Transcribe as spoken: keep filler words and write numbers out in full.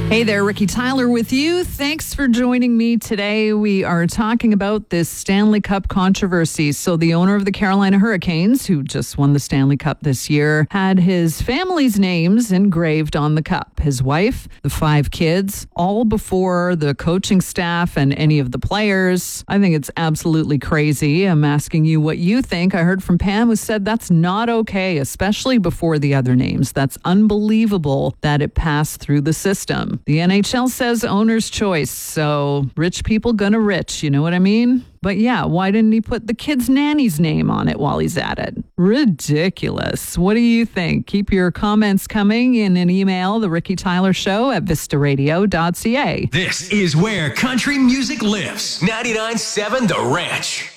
Hey there, Ricky Tyler with you. Thanks for joining me today. We are talking about this Stanley Cup controversy. So the owner of the Carolina Hurricanes, who just won the Stanley Cup this year, had his family's names engraved on the cup. His wife, the five kids, all before the coaching staff and any of the players. I think it's absolutely crazy. I'm asking you what you think. I heard from Pam, who said that's not okay, especially before the other names. That's unbelievable that it passed through the system. The N H L says owner's choice, so rich people gonna rich, you know what I mean? But yeah, why didn't he put the kid's nanny's name on it while he's at it? Ridiculous. What do you think? Keep your comments coming in an email, The Ricky Tyler Show at vista radio dot c a. This is where country music lives. ninety-nine point seven The Ranch.